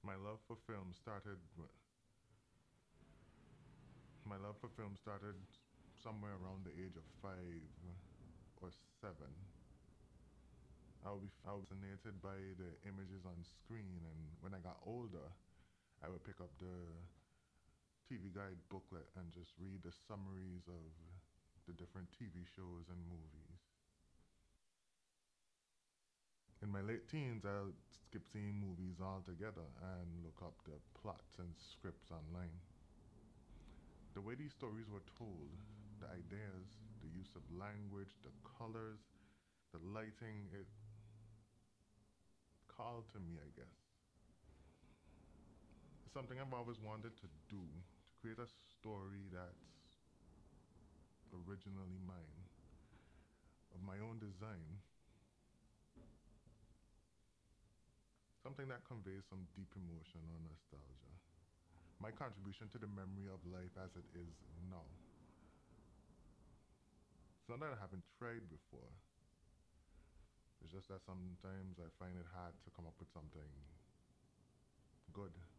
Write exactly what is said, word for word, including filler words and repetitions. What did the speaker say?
My love for film started. My love for film started somewhere around the age of five or seven. I would be fascinated by the images on screen, and when I got older, I would pick up the T V guide booklet and just read the summaries of the different T V shows and movies. In my late teens, I skipped seeing movies altogether and look up the plots and scripts online. The way these stories were told, the ideas, the use of language, the colors, the lighting, it called to me, I guess. It's something I've always wanted to do, to create a story that's originally mine, of my own design, something that conveys some deep emotion or nostalgia. My contribution to the memory of life as it is now. It's not that I haven't tried before. It's just that sometimes I find it hard to come up with something good.